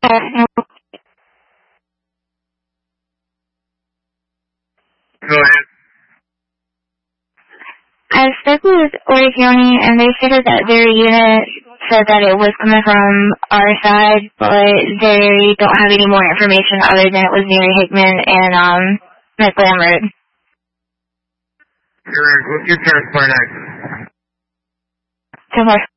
Go ahead. I spoke with Horry County, and they stated that their unit said that it was coming from our side, but they don't have any more information other than it was near Hickman and McLam Road. Correct. What's your transport access? 10-4.